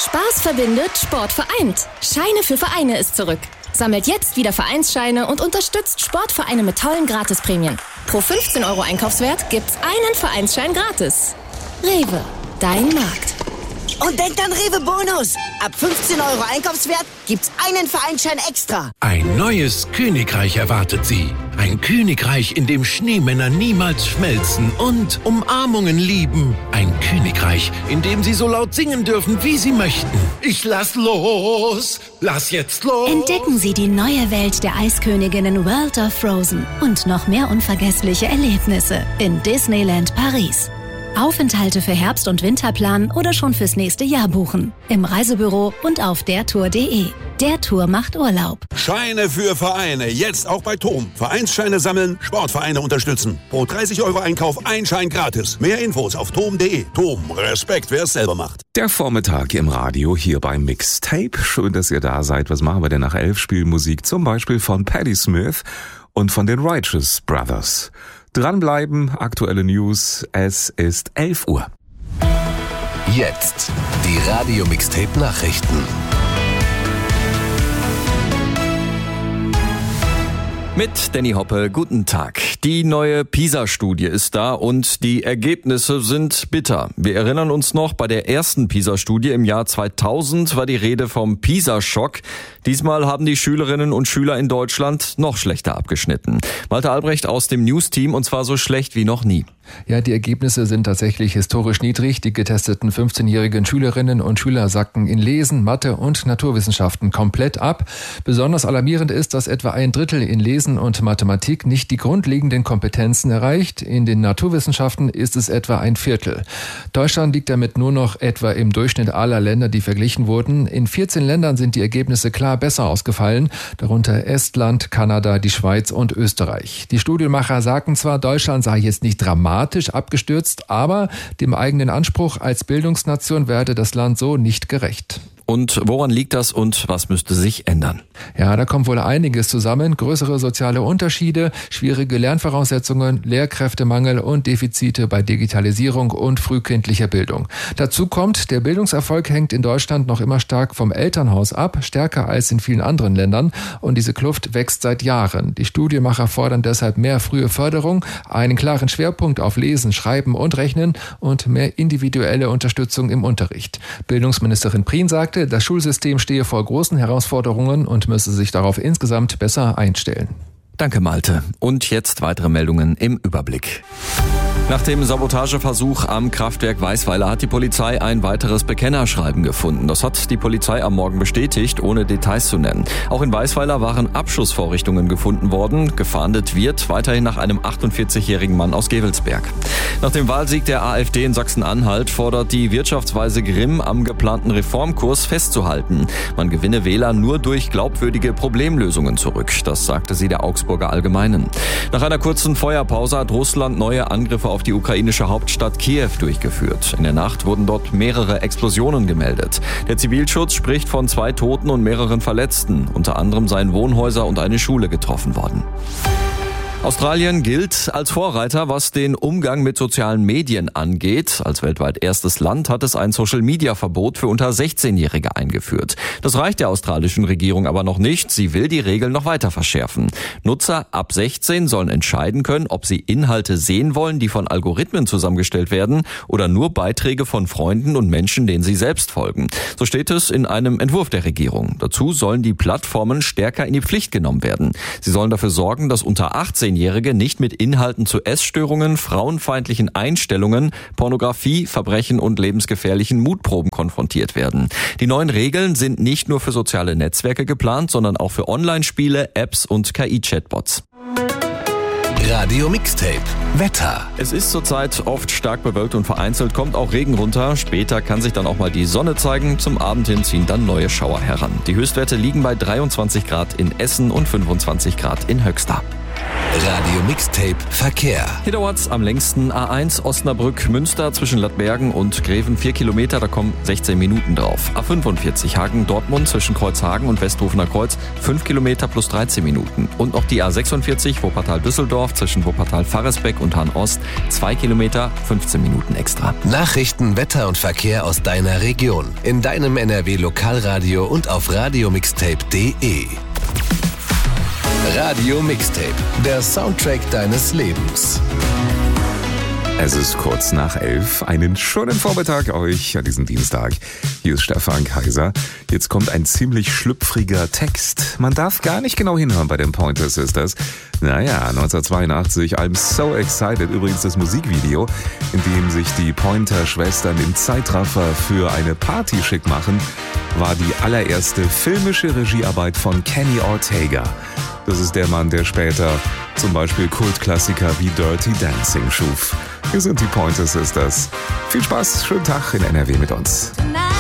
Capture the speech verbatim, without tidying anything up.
Spaß verbindet, Sport vereint. Scheine für Vereine ist zurück. Sammelt jetzt wieder Vereinsscheine und unterstützt Sportvereine mit tollen Gratisprämien. Pro fünfzehn Euro Einkaufswert gibt's einen Vereinsschein gratis. Rewe, dein Markt. Und denkt an Rewe Bonus. Ab fünfzehn Euro Einkaufswert gibt's einen Vereinsschein extra. Ein neues Königreich erwartet Sie. Ein Königreich, in dem Schneemänner niemals schmelzen und Umarmungen lieben. Ein Königreich, in dem Sie so laut singen dürfen, wie Sie möchten. Ich lass los. Lass jetzt los. Entdecken Sie die neue Welt der Eisköniginnen World of Frozen und noch mehr unvergessliche Erlebnisse in Disneyland Paris. Aufenthalte für Herbst- und Winter planen oder schon fürs nächste Jahr buchen. Im Reisebüro und auf dertour punkt de. Der Tour macht Urlaub. Scheine für Vereine. Jetzt auch bei Tom. Vereinsscheine sammeln, Sportvereine unterstützen. Pro dreißig Euro Einkauf ein Schein gratis. Mehr Infos auf tom punkt de. Tom, Respekt, wer es selber macht. Der Vormittag im Radio hier beim Mixtape. Schön, dass ihr da seid. Was machen wir denn nach elf? Spielmusik zum Beispiel von Patti Smith und von den Righteous Brothers. Dranbleiben, aktuelle News, es ist elf Uhr. Jetzt die Radio-Mixtape-Nachrichten. Mit Danny Hoppe, guten Tag. Die neue PISA-Studie ist da und die Ergebnisse sind bitter. Wir erinnern uns noch, bei der ersten PISA-Studie im Jahr zweitausend war die Rede vom PISA-Schock. Diesmal haben die Schülerinnen und Schüler in Deutschland noch schlechter abgeschnitten. Malte Albrecht aus dem News-Team, und zwar so schlecht wie noch nie. Ja, die Ergebnisse sind tatsächlich historisch niedrig. Die getesteten fünfzehnjährigen Schülerinnen und Schüler sacken in Lesen, Mathe und Naturwissenschaften komplett ab. Besonders alarmierend ist, dass etwa ein Drittel in Lesen und Mathematik nicht die grundlegenden Kompetenzen erreicht. In den Naturwissenschaften ist es etwa ein Viertel. Deutschland liegt damit nur noch etwa im Durchschnitt aller Länder, die verglichen wurden. In vierzehn Ländern sind die Ergebnisse klar besser ausgefallen, darunter Estland, Kanada, die Schweiz und Österreich. Die Studienmacher sagten zwar, Deutschland sei jetzt nicht dramatisch abgestürzt, aber dem eigenen Anspruch als Bildungsnation werde das Land so nicht gerecht. Und woran liegt das und was müsste sich ändern? Ja, da kommt wohl einiges zusammen. Größere soziale Unterschiede, schwierige Lernvoraussetzungen, Lehrkräftemangel und Defizite bei Digitalisierung und frühkindlicher Bildung. Dazu kommt, der Bildungserfolg hängt in Deutschland noch immer stark vom Elternhaus ab, stärker als in vielen anderen Ländern. Und diese Kluft wächst seit Jahren. Die Studienmacher fordern deshalb mehr frühe Förderung, einen klaren Schwerpunkt auf Lesen, Schreiben und Rechnen und mehr individuelle Unterstützung im Unterricht. Bildungsministerin Prien sagte, das Schulsystem stehe vor großen Herausforderungen und müsse sich darauf insgesamt besser einstellen. Danke, Malte. Und jetzt weitere Meldungen im Überblick. Nach dem Sabotageversuch am Kraftwerk Weisweiler hat die Polizei ein weiteres Bekennerschreiben gefunden. Das hat die Polizei am Morgen bestätigt, ohne Details zu nennen. Auch in Weisweiler waren Abschussvorrichtungen gefunden worden. Gefahndet wird weiterhin nach einem achtundvierzigjährigen Mann aus Gevelsberg. Nach dem Wahlsieg der AfD in Sachsen-Anhalt fordert die Wirtschaftsweise Grimm, am geplanten Reformkurs festzuhalten. Man gewinne Wähler nur durch glaubwürdige Problemlösungen zurück. Das sagte sie der Augsburger Allgemeinen. Nach einer kurzen Feuerpause hat Russland neue Angriffe auf die ukrainische Hauptstadt Kiew durchgeführt. In der Nacht wurden dort mehrere Explosionen gemeldet. Der Zivilschutz spricht von zwei Toten und mehreren Verletzten. Unter anderem seien Wohnhäuser und eine Schule getroffen worden. Australien gilt als Vorreiter, was den Umgang mit sozialen Medien angeht. Als weltweit erstes Land hat es ein Social-Media-Verbot für unter sechzehnjährige eingeführt. Das reicht der australischen Regierung aber noch nicht. Sie will die Regeln noch weiter verschärfen. Nutzer ab sechzehn sollen entscheiden können, ob sie Inhalte sehen wollen, die von Algorithmen zusammengestellt werden, oder nur Beiträge von Freunden und Menschen, denen sie selbst folgen. So steht es in einem Entwurf der Regierung. Dazu sollen die Plattformen stärker in die Pflicht genommen werden. Sie sollen dafür sorgen, dass unter achtzehn Jährige nicht mit Inhalten zu Essstörungen, frauenfeindlichen Einstellungen, Pornografie, Verbrechen und lebensgefährlichen Mutproben konfrontiert werden. Die neuen Regeln sind nicht nur für soziale Netzwerke geplant, sondern auch für Online-Spiele, Apps und K I-Chatbots. Radio Mixtape Wetter. Es ist zurzeit oft stark bewölkt und vereinzelt kommt auch Regen runter. Später kann sich dann auch mal die Sonne zeigen. Zum Abend hin ziehen dann neue Schauer heran. Die Höchstwerte liegen bei dreiundzwanzig Grad in Essen und fünfundzwanzig Grad in Höxter. Radio Mixtape Verkehr. Hier dauert's am längsten A eins Osnabrück Münster zwischen Lattbergen und Greven vier Kilometer, da kommen sechzehn Minuten drauf. A fünfundvierzig Hagen Dortmund zwischen Kreuzhagen und Westhofener Kreuz fünf Kilometer plus dreizehn Minuten. Und noch die A sechsundvierzig Wuppertal Düsseldorf zwischen Wuppertal Farresbeck und Hahn Ost zwei Kilometer fünfzehn Minuten extra. Nachrichten, Wetter und Verkehr aus deiner Region. In deinem N R W Lokalradio und auf radiomixtape punkt de. Radio Mixtape, der Soundtrack deines Lebens. Es ist kurz nach elf. Einen schönen Vormittag euch an diesem Dienstag. Hier ist Stefan Kaiser. Jetzt kommt ein ziemlich schlüpfriger Text. Man darf gar nicht genau hinhören bei den Pointer Sisters. Naja, neunzehnhundertzweiundachtzig, I'm so excited. Übrigens das Musikvideo, in dem sich die Pointer-Schwestern im Zeitraffer für eine Party schick machen, war die allererste filmische Regiearbeit von Kenny Ortega. Das ist der Mann, der später zum Beispiel Kultklassiker wie Dirty Dancing schuf. Wir sind die Pointer Sisters. Viel Spaß, schönen Tag in N R W mit uns. Tonight.